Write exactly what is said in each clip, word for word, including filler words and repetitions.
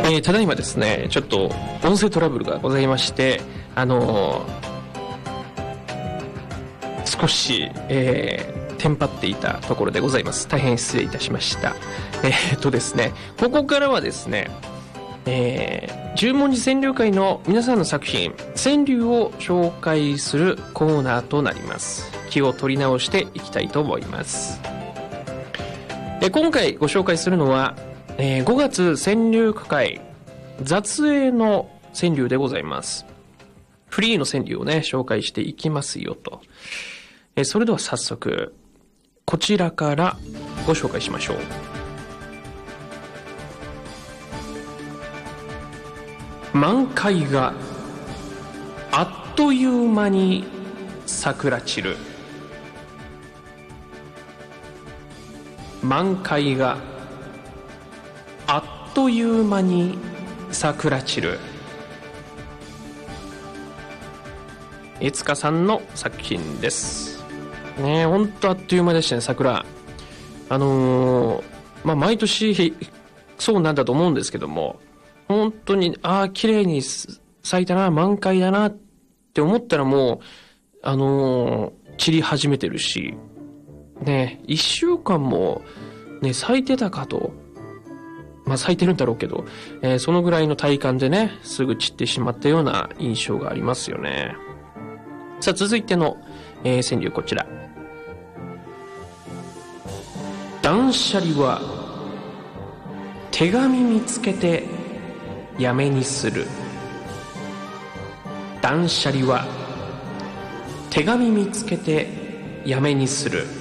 えー、ただいまですね、ちょっと音声トラブルがございまして、あのー、少し、えー、テンパっていたところでございます。大変失礼いたしました。えー、っとですね、ここからはですね、えー、十文字川柳会の皆さんの作品、川柳を紹介するコーナーとなります。気を取り直していきたいと思います。で、今回ご紹介するのは、えー、ごがつ川柳区会雑詠の川柳でございます。フリーの川柳をね、紹介していきますよと。えー、それでは早速、こちらからご紹介しましょう。満開があっという間に桜散る。満開があっという間に桜散る。いつかさんの作品ですね。ほんとあっという間でしたね、桜。あのー、まあ毎年そうなんだと思うんですけども、本当にああ綺麗に咲いたな、満開だなって思ったらもうあのー、散り始めてるしね、一週間もね咲いてたかと。まあ咲いてるんだろうけど、えー、そのぐらいの体感でね、すぐ散ってしまったような印象がありますよね。さあ続いての、えー、川柳こちら。断捨離は手紙見つけてやめにする。断捨離は手紙見つけてやめにする。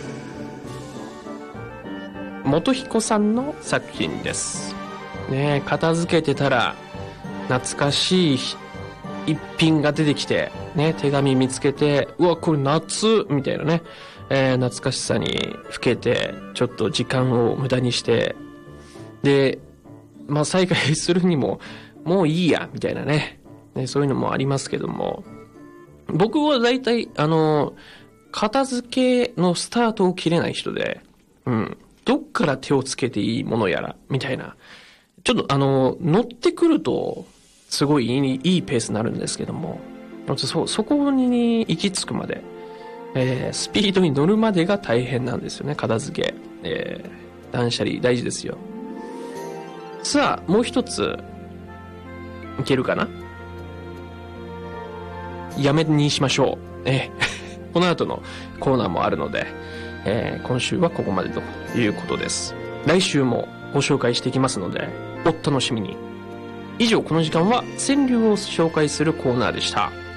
元彦さんの作品ですね。片付けてたら懐かしい一品が出てきてね、手紙見つけて、うわこれ夏みたいなね、えー、懐かしさにふけてちょっと時間を無駄にして、でまあ再開するにももういいやみたいなね、ね、そういうのもありますけども、僕は大体あの片付けのスタートを切れない人で、うんどっから手をつけていいものやらみたいな、ちょっとあの乗ってくるとすごいいい、いいペースになるんですけども、そそこに行き着くまで、えー、スピードに乗るまでが大変なんですよね。片付け、えー、断捨離大事ですよ。さあもう一ついけるかな。やめにしましょう。えー、この後のコーナーもあるので、えー、今週はここまでということです。来週もご紹介していきますのでお楽しみに。以上、この時間は川柳を紹介するコーナーでした。